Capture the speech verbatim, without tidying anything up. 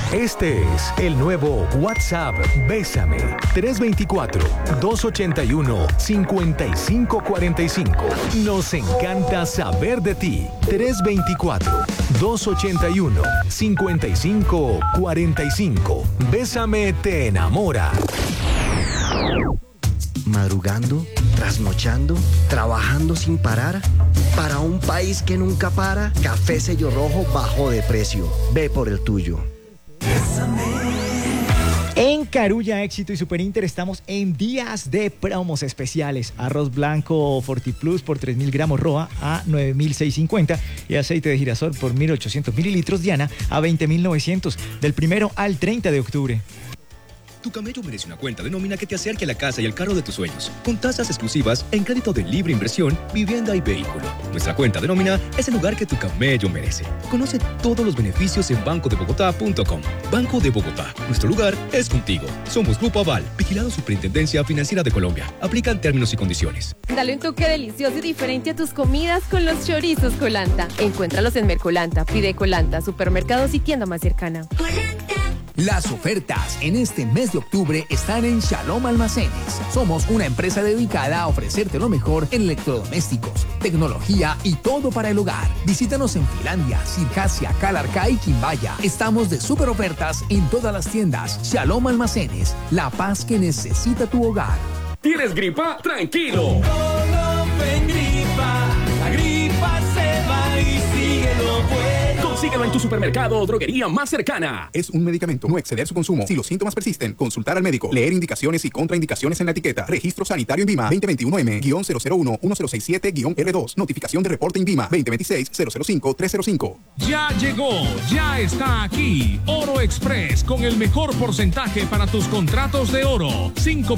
Este es el nuevo WhatsApp Bésame. tres dos cuatro, dos ocho uno, cinco cinco cuatro cinco. Nos encanta saber de ti. tres dos cuatro, dos ocho uno, cinco cinco cuatro cinco. Bésame te enamora. Madrugando, trasnochando, trabajando sin parar. Para un país que nunca para, Café Sello Rojo bajó de precio. Ve por el tuyo. En Carulla Éxito y Super Inter estamos en días de promos especiales. Arroz blanco Fortiplus por tres mil gramos Roa a nueve mil seiscientos cincuenta y aceite de girasol por mil ochocientos mililitros Diana a veinte mil novecientos del primero al treinta de octubre. Tu camello merece una cuenta de nómina que te acerque a la casa y al carro de tus sueños, con tasas exclusivas en crédito de libre inversión, vivienda y vehículo. Nuestra cuenta de nómina es el lugar que tu camello merece. Conoce todos los beneficios en banco de bogotá punto com. Banco de Bogotá, nuestro lugar es contigo. Somos Grupo Aval, vigilado Superintendencia Financiera de Colombia. Aplican términos y condiciones. Dale un toque delicioso y diferente a tus comidas con los chorizos Colanta. Encuéntralos en Mercolanta, pide Colanta, supermercados y tienda más cercana. Las ofertas en este mes de octubre están en Shalom Almacenes. Somos una empresa dedicada a ofrecerte lo mejor en electrodomésticos, tecnología y todo para el hogar. Visítanos en Finlandia, Circasia, Calarcá y Quimbaya. Estamos de super ofertas en todas las tiendas. Shalom Almacenes, la paz que necesita tu hogar. ¿Tienes gripa? ¡Tranquilo! Colopen gripa, la gripa se va y síguelo pues. Consíguelo en tu supermercado o droguería más cercana. Es un medicamento. No exceder su consumo. Si los síntomas persisten, consultar al médico. Leer indicaciones y contraindicaciones en la etiqueta. Registro sanitario INVIMA veinte veintiuno M cero cero uno uno cero seis siete R dos. Notificación de reporte INVIMA veinte veintiséis cero cero cinco tres cero cinco. Ya llegó, ya está aquí. Oro Express con el mejor porcentaje para tus contratos de oro. cinco